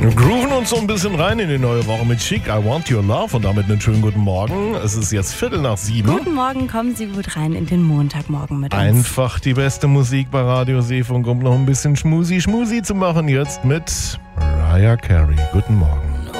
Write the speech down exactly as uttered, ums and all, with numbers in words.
Wir grooven uns so ein bisschen rein in die neue Woche mit Chic, I Want Your Love und damit einen schönen guten Morgen. Es ist jetzt Viertel nach sieben. Guten Morgen, kommen Sie gut rein in den Montagmorgen mit uns. Einfach die beste Musik bei Radio Seefunk, um noch ein bisschen Schmusi-Schmusi zu machen. Jetzt mit Mariah Carey. Guten Morgen.